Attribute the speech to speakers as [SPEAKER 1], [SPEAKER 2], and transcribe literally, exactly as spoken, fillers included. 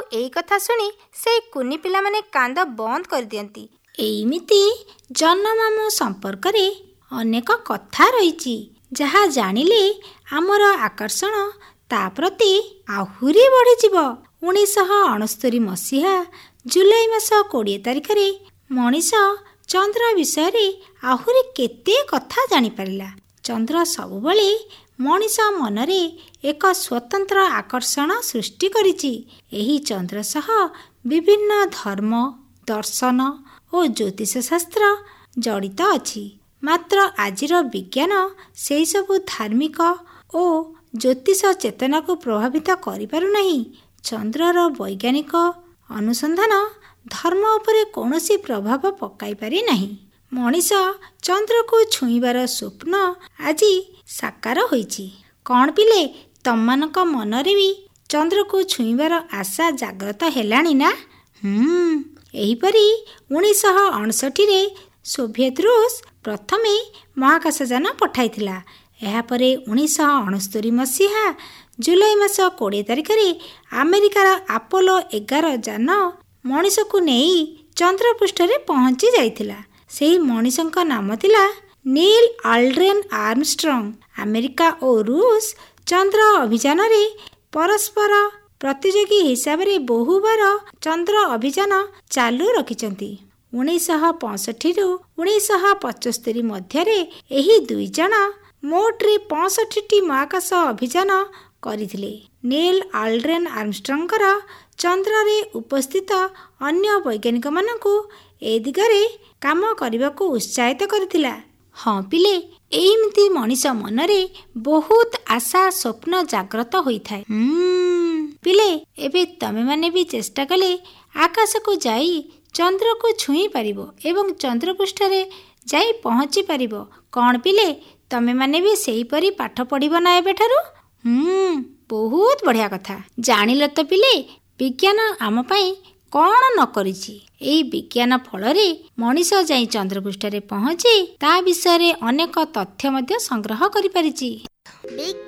[SPEAKER 1] ଏଇ କଥା ଶୁଣି ସେଇ କୁନି ପିଲାମାନେ କାନ୍ଦ ବନ୍ଦ କରିଦିଅନ୍ତି।
[SPEAKER 2] ଏଇମିତି ଜହ୍ନମାମୁଁ ସମ୍ପର୍କରେ ଅନେକ କଥା ରହିଛି, ଯାହା ଜାଣିଲେ ଆମର ଆକର୍ଷଣ ତା ପ୍ରତି ଆହୁରି ବଢ଼ିଯିବ। ଉଣେଇଶହ ଅଣସ୍ତରି ମସିହା ଜୁଲାଇ ମାସ କୋଡ଼ିଏ ତାରିଖରେ ମଣିଷ ଚନ୍ଦ୍ର ବିଷୟରେ ଆହୁରି କେତେ କଥା ଜାଣିପାରିଲା। ଚନ୍ଦ୍ର ସବୁବେଳେ ମଣିଷ ମନରେ ଏକ ସ୍ୱତନ୍ତ୍ର ଆକର୍ଷଣ ସୃଷ୍ଟି କରିଛି। ଏହି ଚନ୍ଦ୍ର ସହ ବିଭିନ୍ନ ଧର୍ମ, ଦର୍ଶନ ଓ ଜ୍ୟୋତିଷ ଶାସ୍ତ୍ର ଜଡ଼ିତ ଅଛି। ମାତ୍ର ଆଜିର ବିଜ୍ଞାନ ସେହିସବୁ ଧାର୍ମିକ ଓ ଜ୍ୟୋତିଷ ଚେତନାକୁ ପ୍ରଭାବିତ କରିପାରୁନାହିଁ। ଚନ୍ଦ୍ରର ବୈଜ୍ଞାନିକ ଅନୁସନ୍ଧାନ ଧର୍ମ ଉପରେ କୌଣସି ପ୍ରଭାବ ପକାଇ ପାରିନାହିଁ। ମଣିଷ ଚନ୍ଦ୍ରକୁ ଛୁଇଁବାର ସ୍ୱପ୍ନ ଆଜି ସାକାର ହୋଇଛି। କ'ଣ ପିଲେ, ତମମାନଙ୍କ ମନରେ ବି ଚନ୍ଦ୍ରକୁ ଛୁଇଁବାର ଆଶା ଜାଗ୍ରତ ହେଲାଣି ନା? ହୁଁ ଏହିପରି ଉଣେଇଶହ ଅଣଷଠିରେ ସୋଭିଏତ ରୁଷ ପ୍ରଥମେ ମହାକାଶଯାନ ପଠାଇଥିଲା। ଏହାପରେ ଉଣେଇଶହ ଅଣସ୍ତରି ମସିହା ଜୁଲାଇ ମାସ କୋଡ଼ିଏ ତାରିଖରେ ଆମେରିକାର ଆପୋଲୋ ଏଗାର ଯାନ ମଣିଷକୁ ନେଇ ଚନ୍ଦ୍ରପୃଷ୍ଠରେ ପହଞ୍ଚି ଯାଇଥିଲା। ସେହି ମଣିଷଙ୍କ ନାମ ଥିଲା ନିଲ୍ ଆଲ୍ଡ୍ରେନ୍ ଆର୍ମଷ୍ଟ୍ରଙ୍ଗ। ଆମେରିକା ଓ ରୁଷ ଚନ୍ଦ୍ର ଅଭିଯାନରେ ପରସ୍ପର ପ୍ରତିଯୋଗୀ ହିସାବରେ ବହୁବାର ଚନ୍ଦ୍ର ଅଭିଯାନ ଚାଲୁ ରଖିଛନ୍ତି। ଉଣେଇଶହ ପଞ୍ଚଷଠିରୁ ଉଣେଇଶହ ପଞ୍ଚସ୍ତରୀ ମଧ୍ୟରେ ଏହି ଦୁଇ ଜଣ ମୋଟରେ ପଞ୍ଚଷଠିଟି ମହାକାଶ ଅଭିଯାନ କରିଥିଲେ। ନିଲ୍ ଆଲ୍ଡ୍ରେନ୍ ଆର୍ମଷ୍ଟ୍ରଙ୍ଗଙ୍କର ଚନ୍ଦ୍ରରେ ଉପସ୍ଥିତ ଅନ୍ୟ ବୈଜ୍ଞାନିକମାନଙ୍କୁ ଏ ଦିଗରେ କାମ କରିବାକୁ ଉତ୍ସାହିତ କରିଥିଲା। ହଁ ପିଲେ, ଏମିତି ମଣିଷ ମନରେ ବହୁତ ଆଶା ସ୍ୱପ୍ନ ଜାଗ୍ରତ ହୋଇଥାଏ। ହୁଁ ପିଲେ, ଏବେ ତମେମାନେ ବି ଚେଷ୍ଟା କଲେ ଆକାଶକୁ ଯାଇ ଚନ୍ଦ୍ରକୁ ଛୁଇଁ ପାରିବ ଏବଂ ଚନ୍ଦ୍ରପୃଷ୍ଠରେ ଯାଇ ପହଞ୍ଚି ପାରିବ। କ'ଣ ପିଲେ, ତମେମାନେ ବି ସେହିପରି ପାଠ ପଢ଼ିବ ନା ଏବେଠାରୁ? ହୁଁ ବହୁତ ବଢ଼ିଆ କଥା। ଜାଣିଲ ତ ପିଲେ, ବିଜ୍ଞାନ ଆମ ପାଇଁ କ'ଣ ନ କରିଛି। ଏହି ବିଜ୍ଞାନ ଫଳରେ ମଣିଷ ଯାଇ ଚନ୍ଦ୍ରପୃଷ୍ଠରେ ପହଞ୍ଚି ତା ବିଷୟରେ ଅନେକ ତଥ୍ୟ ମଧ୍ୟ ସଂଗ୍ରହ କରିପାରିଛି।